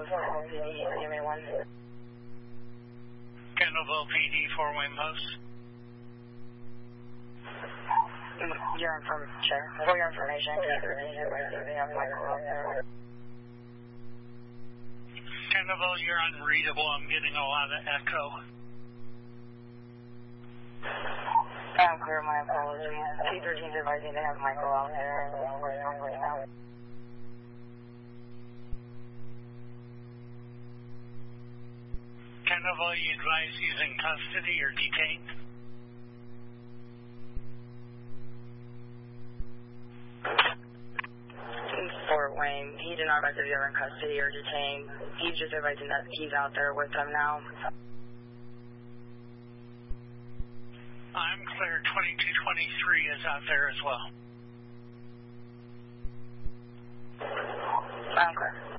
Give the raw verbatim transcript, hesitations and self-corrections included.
Give me one. Kendallville P D, four-way post. Your information, for your information, Kendallville, you're unreadable. I'm getting a lot of echo. I'm clear, my apologies. T thirteen is advising they have Michael out there. Kendallville, you advise he's in custody or detained? Fort Wayne, he did not advise if you're in custody or detained. He's just advising that he's out there with them now. I'm clear. twenty-two twenty-three is out there as well. I'm clear.